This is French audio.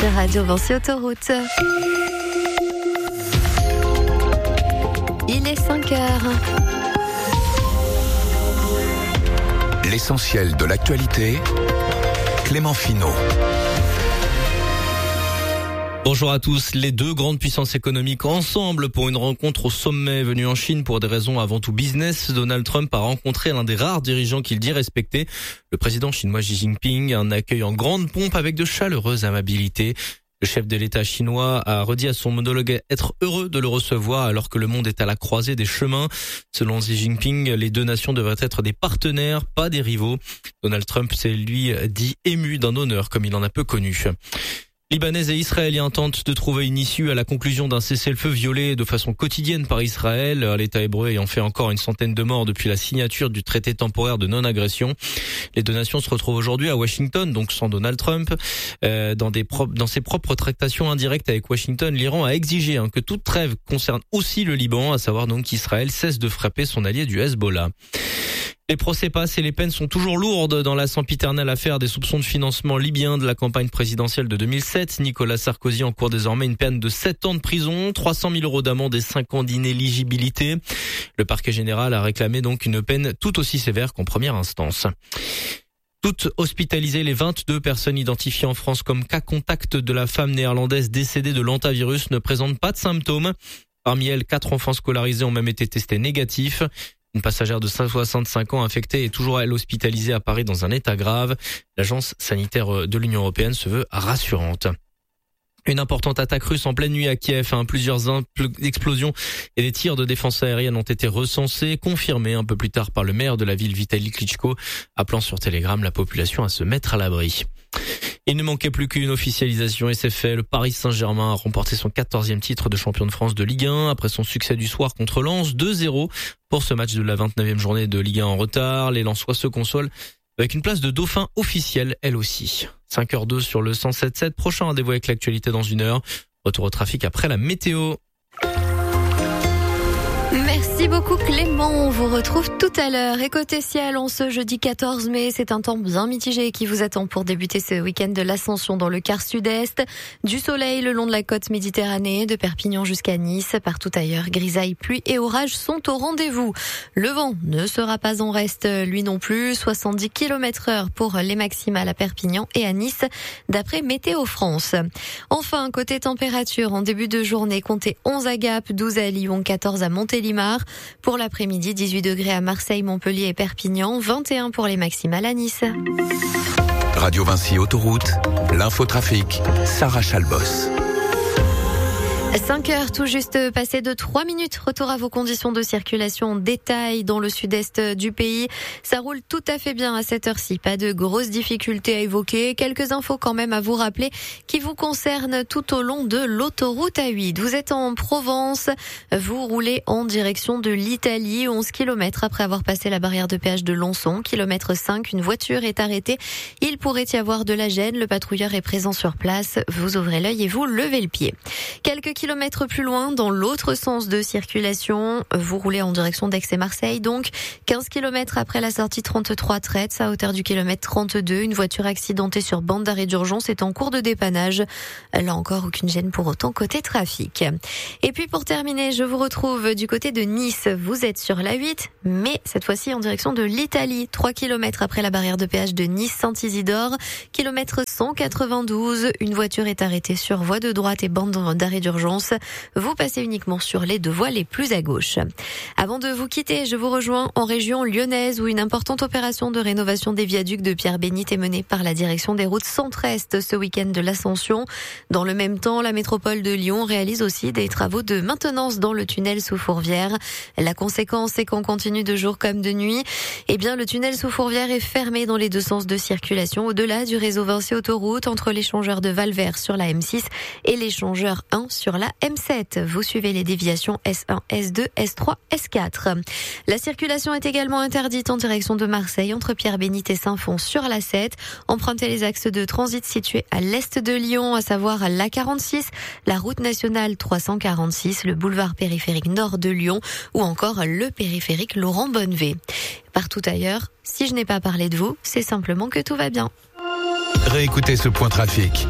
sur Radio Vinci Autoroute. Il est 5h. L'essentiel de l'actualité, Clément Finot. Bonjour à tous. Les deux grandes puissances économiques ensemble pour une rencontre au sommet venue en Chine pour des raisons avant tout business. Donald Trump a rencontré l'un des rares dirigeants qu'il dit respecter, le président chinois Xi Jinping. Un accueil en grande pompe avec de chaleureuses amabilités. Le chef de l'État chinois a redit à son homologue être heureux de le recevoir alors que le monde est à la croisée des chemins. Selon Xi Jinping, les deux nations devraient être des partenaires, pas des rivaux. Donald Trump s'est lui dit ému d'un honneur comme il en a peu connu. Libanais et Israéliens tentent de trouver une issue à la conclusion d'un cessez-le-feu violé de façon quotidienne par Israël, l'État hébreu ayant fait encore une centaine de morts depuis la signature du traité temporaire de non-agression. Les deux nations se retrouvent aujourd'hui à Washington, donc sans Donald Trump. Dans ses propres tractations indirectes avec Washington, l'Iran a exigé que toute trêve concerne aussi le Liban, à savoir donc qu'Israël cesse de frapper son allié du Hezbollah. Les procès passent et les peines sont toujours lourdes dans la sempiternelle affaire des soupçons de financement libyen de la campagne présidentielle de 2007. Nicolas Sarkozy encourt désormais une peine de 7 ans de prison, 300 000 € d'amende et 5 ans d'inéligibilité. Le parquet général a réclamé donc une peine tout aussi sévère qu'en première instance. Toutes hospitalisées, les 22 personnes identifiées en France comme cas contact de la femme néerlandaise décédée de l'hantavirus ne présentent pas de symptômes. Parmi elles, 4 enfants scolarisés ont même été testés négatifs. Une passagère de 65 ans infectée est toujours elle hospitalisée à Paris dans un état grave. L'agence sanitaire de l'Union européenne se veut rassurante. Une importante attaque russe en pleine nuit à Kiev. Plusieurs explosions et des tirs de défense aérienne ont été recensés, confirmés un peu plus tard par le maire de la ville Vitaly Klitschko, appelant sur Telegram la population à se mettre à l'abri. Il ne manquait plus qu'une officialisation et c'est fait. Le Paris Saint-Germain a remporté son 14e titre de champion de France de Ligue 1 après son succès du soir contre Lens 2-0 pour ce match de la 29e journée de Ligue 1 en retard. Les Lensois se consolent avec une place de dauphin officielle elle aussi. 5h02 sur le 107.7. Prochain rendez-vous avec l'actualité dans une heure. Retour au trafic après la météo. Merci beaucoup Clément, on vous retrouve tout à l'heure. Et côté ciel, en ce jeudi 14 mai, c'est un temps bien mitigé qui vous attend pour débuter ce week-end de l'Ascension dans le quart sud-est. Du soleil le long de la côte méditerranée, de Perpignan jusqu'à Nice. Partout ailleurs, grisaille, pluie et orages sont au rendez-vous. Le vent ne sera pas en reste, lui non plus. 70 km/h pour les maximales à Perpignan et à Nice, d'après Météo France. Enfin, côté température, en début de journée, comptez 11 à Gap, 12 à Lyon, 14 à Montélimar. Pour l'après-midi, 18 degrés à Marseille, Montpellier et Perpignan, 21 pour les maximales à Nice. Radio Vinci Autoroute, l'infotrafic, Sarah Chalbos. 5h, tout juste passé de 3 minutes. Retour à vos conditions de circulation en détail dans le sud-est du pays. Ça roule tout à fait bien à cette heure-ci. Pas de grosses difficultés à évoquer. Quelques infos quand même à vous rappeler qui vous concernent tout au long de l'autoroute A8. Vous êtes en Provence. Vous roulez en direction de l'Italie. 11 km après avoir passé la barrière de péage de Lonson. Kilomètre 5, une voiture est arrêtée. Il pourrait y avoir de la gêne. Le patrouilleur est présent sur place. Vous ouvrez l'œil et vous levez le pied. Quelques kilomètres plus loin, dans l'autre sens de circulation, vous roulez en direction d'Aix et Marseille, donc 15 km après la sortie 33 Traite, à hauteur du kilomètre 32, une voiture accidentée sur bande d'arrêt d'urgence est en cours de dépannage. Là encore, aucune gêne pour autant côté trafic. Et puis pour terminer, je vous retrouve du côté de Nice. Vous êtes sur l'A8, mais cette fois-ci en direction de l'Italie. 3 km après la barrière de péage de Nice-Saint-Isidore, kilomètre 192, une voiture est arrêtée sur voie de droite et bande d'arrêt d'urgence. Vous passez uniquement sur les deux voies les plus à gauche. Avant de vous quitter, je vous rejoins en région lyonnaise où une importante opération de rénovation des viaducs de Pierre-Bénite est menée par la direction des routes centre-est ce week-end de l'Ascension. Dans le même temps, la métropole de Lyon réalise aussi des travaux de maintenance dans le tunnel sous Fourvière. La conséquence est qu'en continu de jour comme de nuit, le tunnel sous Fourvière est fermé dans les deux sens de circulation au-delà du réseau Vinci Autoroute entre l'échangeur de Valvert sur la M6 et l'échangeur 1 sur la M7. Vous suivez les déviations S1, S2, S3, S4. La circulation est également interdite en direction de Marseille entre Pierre-Bénite et Saint-Fons sur la 7. Empruntez les axes de transit situés à l'est de Lyon, à savoir l'A46, la route nationale 346, le boulevard périphérique nord de Lyon ou encore le périphérique Laurent Bonnevé. Partout ailleurs, si je n'ai pas parlé de vous, c'est simplement que tout va bien. Réécoutez ce point trafic